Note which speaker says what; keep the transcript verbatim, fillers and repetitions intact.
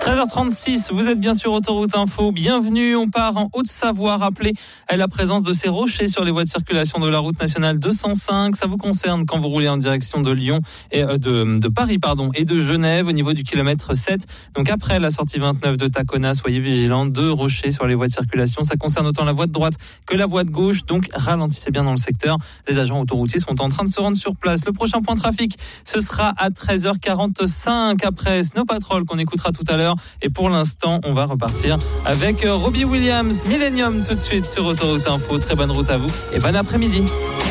Speaker 1: treize heures trente-six, vous êtes bien sur Autoroute Info. Bienvenue, on part en Haute-Savoie. Rappelez la présence de ces rochers sur les voies de circulation de la route nationale deux cent cinq. Ça vous concerne quand vous roulez en direction de Lyon et de, de Paris pardon, et de Genève au niveau du kilomètre sept. Donc après la sortie vingt-neuf de Tacona, soyez vigilants. Deux rochers sur les voies de circulation. Ça concerne autant la voie de droite que la voie de gauche. Donc ralentissez bien dans le secteur. Les agents autoroutiers sont en train de se rendre sur place. Le prochain point trafic, ce sera à treize heures quarante-cinq après Snow Patrol qu'on écoutera tout à l'heure. Et pour l'instant, on va repartir avec Robbie Williams, Millennium tout de suite sur Autoroute Info. Très bonne route à vous et bon après-midi.